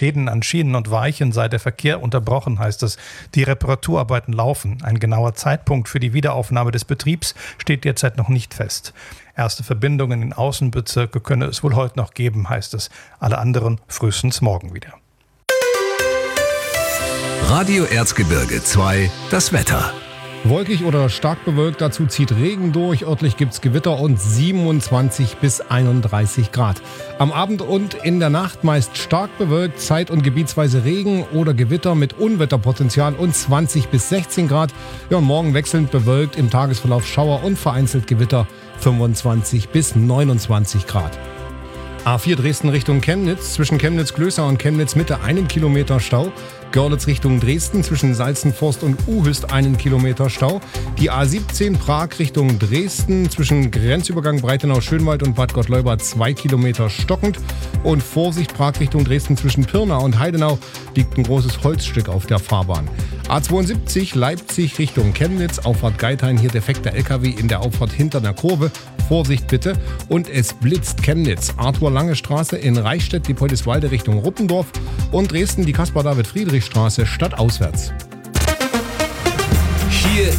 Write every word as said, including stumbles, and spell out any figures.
Schäden an Schienen und Weichen sei der Verkehr unterbrochen, heißt es. Die Reparaturarbeiten laufen. Ein genauer Zeitpunkt für die Wiederaufnahme des Betriebs steht derzeit noch nicht fest. Erste Verbindungen in Außenbezirke könne es wohl heute noch geben, heißt es. Alle anderen frühestens morgen wieder. Radio Erzgebirge zwei, das Wetter. Wolkig oder stark bewölkt, dazu zieht Regen durch. Örtlich gibt's Gewitter und siebenundzwanzig bis einunddreißig Grad. Am Abend und in der Nacht meist stark bewölkt, zeit- und gebietsweise Regen oder Gewitter mit Unwetterpotenzial und zwanzig bis sechzehn Grad. Ja, und morgen wechselnd bewölkt, im Tagesverlauf Schauer und vereinzelt Gewitter, fünfundzwanzig bis neunundzwanzig Grad. A vier Dresden Richtung Chemnitz, zwischen Chemnitz-Glößau und Chemnitz-Mitte einen Kilometer Stau. Görlitz Richtung Dresden, zwischen Salzenforst und Uhüst einen Kilometer Stau. Die A siebzehn Prag Richtung Dresden, zwischen Grenzübergang Breitenau-Schönwald und Bad Gottleuba zwei Kilometer stockend. Und Vorsicht, Prag Richtung Dresden, zwischen Pirna und Heidenau liegt ein großes Holzstück auf der Fahrbahn. A zweiundsiebzig Leipzig Richtung Chemnitz, Auffahrt Geithain, hier defekter L K W in der Auffahrt hinter der Kurve. Vorsicht bitte. Und es blitzt Chemnitz, Arthur-Lange-Straße in Reichstätt, die Poldiswalde Richtung Ruppendorf und Dresden die Caspar-David-Friedrich-Straße stadtauswärts. Hier